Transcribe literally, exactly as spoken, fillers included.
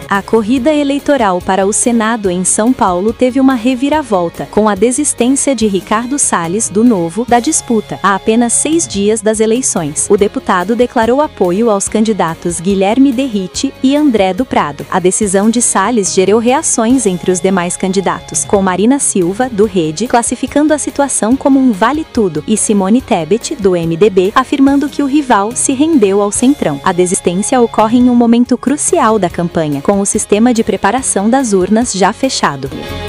A corrida eleitoral para o Senado em São Paulo teve uma reviravolta, com a desistência de Ricardo Salles, do Novo, da disputa, a apenas seis dias das eleições. O deputado declarou apoio aos candidatos Guilherme Derrite e André do Prado. A decisão de Salles gerou reações entre os demais candidatos, com Marina Silva, do Rede, classificando a situação como um vale-tudo, e Simone Tebet, do M D B, afirmando que o rival se rendeu ao Centrão. A desistência ocorre em um momento crucial da campanha, com o sistema de preparação das urnas já fechado.